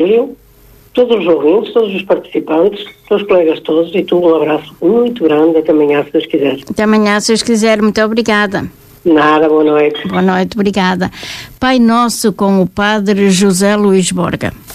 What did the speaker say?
todos os ouvintes, todos os participantes, os colegas todos, e tu um abraço muito grande. Até amanhã, se Deus quiser. Até amanhã, se Deus quiser. Muito obrigada. Nada, boa noite. Boa noite, obrigada. Pai Nosso com o Padre José Luís Borga.